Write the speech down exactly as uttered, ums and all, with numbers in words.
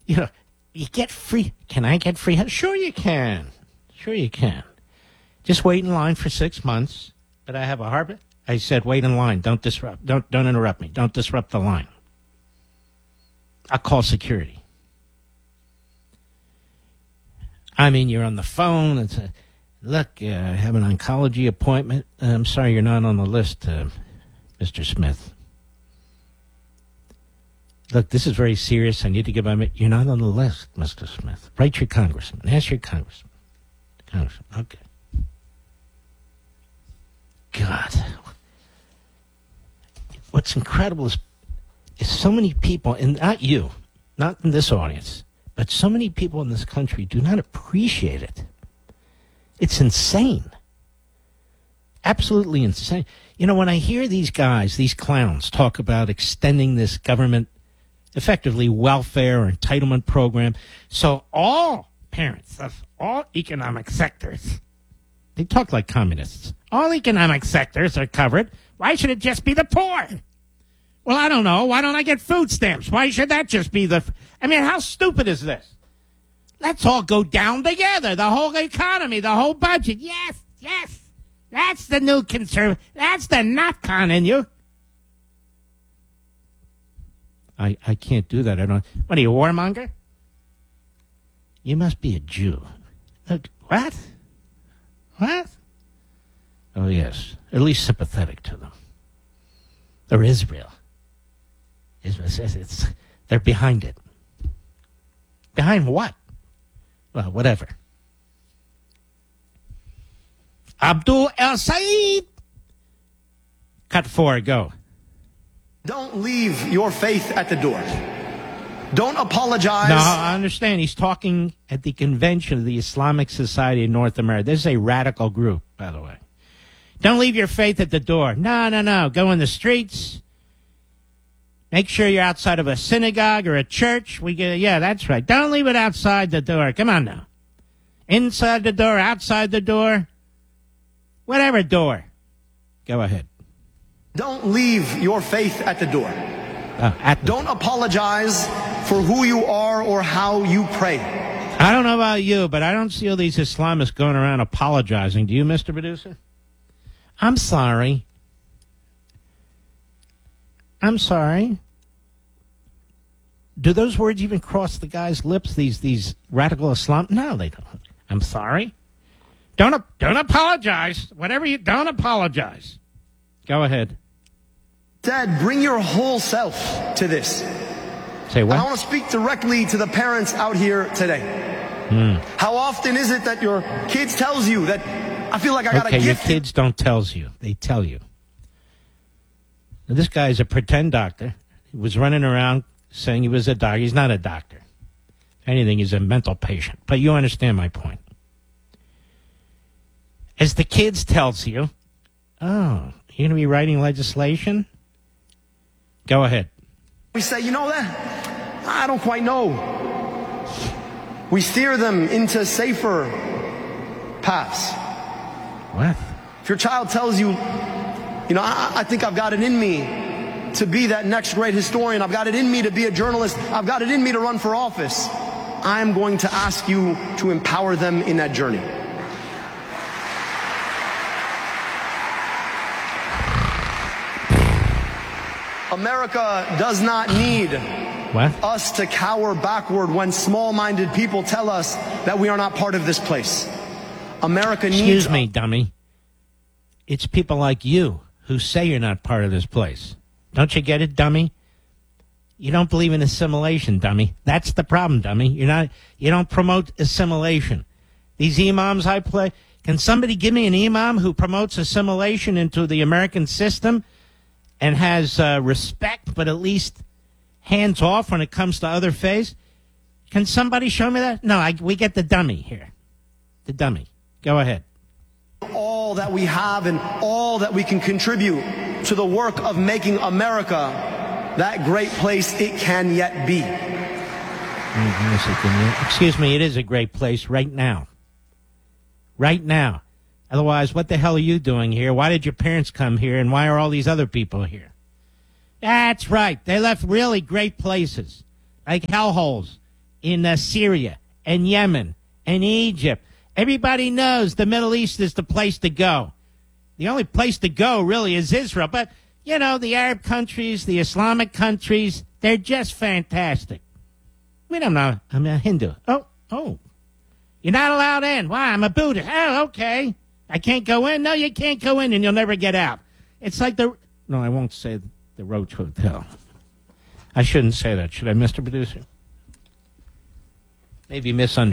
you know, you get free. Can I get free? Sure you can. Sure you can. Just wait in line for six months. But I have a heart. I said, wait in line. Don't disrupt. Don't don't interrupt me. Don't disrupt the line. I'll call security. I mean, you're on the phone. It's a, look, uh, I have an oncology appointment. I'm sorry you're not on the list, uh, Mister Smith. Look, this is very serious. I need to give my... You're not on the list, Mister Smith. Write your congressman. Ask your congressman. Congressman, okay. God. What's incredible is, is so many people, and not you, not in this audience, but so many people in this country do not appreciate it. It's insane. Absolutely insane. You know, when I hear these guys, these clowns, talk about extending this government, effectively welfare or entitlement program, so all parents of all economic sectors, they talk like communists. All economic sectors are covered. Why should it just be the poor? Well, I don't know. Why don't I get food stamps? Why should that just be the... I mean, how stupid is this? Let's all go down together. The whole economy, the whole budget. Yes, yes. That's the new conservative. That's the not con in you. I, I can't do that. I don't... What are you, a warmonger? You must be a Jew. Look, what? What? Oh, yes. At least sympathetic to them. Or Israel. Israel says it's, they're behind it. Behind what? Well, whatever. Abdul El Said. Cut four, go. Don't leave your faith at the door. Don't apologize. No, I understand. He's talking at the convention of the Islamic Society of North America. This is a radical group, by the way. Don't leave your faith at the door. No, no, no. Go in the streets. Make sure you're outside of a synagogue or a church. We get, yeah, that's right. Don't leave it outside the door. Come on now. Inside the door, outside the door, whatever door. Go ahead. Don't leave your faith at the door. Uh, at the Don't apologize for who you are or how you pray. I don't know about you, but I don't see all these Islamists going around apologizing. Do you, Mister Producer? I'm sorry. I'm sorry. Do those words even cross the guy's lips, these these radical Islam? No, they don't. I'm sorry. Don't, don't apologize. Whatever you... Don't apologize. Go ahead. Dad, bring your whole self to this. Say what? I want to speak directly to the parents out here today. Mm. How often is it that your kids tells you that I feel like I got okay, a gift? Okay, your kids don't tells you. They tell you. Now, this guy is a pretend doctor. He was running around saying he was a doctor. He's not a doctor. If anything, he's a mental patient. But you understand my point. As the kids tells you, oh, you're going to be writing legislation? Go ahead. We say, you know that? I don't quite know. We steer them into safer paths. What? If your child tells you, you know, I, I think I've got it in me to be that next great historian. I've got it in me to be a journalist. I've got it in me to run for office. I'm going to ask you to empower them in that journey. America does not need what? us to cower backward when small-minded people tell us that we are not part of this place. America needs... Excuse me, dummy. It's people like you who say you're not part of this place. Don't you get it, dummy? You don't believe in assimilation, dummy. That's the problem, dummy. You're not. You don't promote assimilation. These imams I play... Can somebody give me an imam who promotes assimilation into the American system and has uh, respect, but at least hands off when it comes to other faiths? Can somebody show me that? No, I, we get the dummy here. The dummy. Go ahead. All that we have and all that we can contribute to the work of making America that great place it can yet be. Excuse me, it is a great place right now. Right now. Otherwise, what the hell are you doing here? Why did your parents come here, and why are all these other people here? That's right. They left really great places, like hellholes in uh, Syria and Yemen and Egypt. Everybody knows the Middle East is the place to go. The only place to go really is Israel. But, you know, the Arab countries, the Islamic countries, they're just fantastic. We don't know. I'm a Hindu. Oh, oh. You're not allowed in. Why? I'm a Buddhist. Oh, okay. I can't go in? No, you can't go in and you'll never get out. It's like the... No, I won't say the Roach Hotel. I shouldn't say that. Should I, Mister Producer? Maybe misunderstood.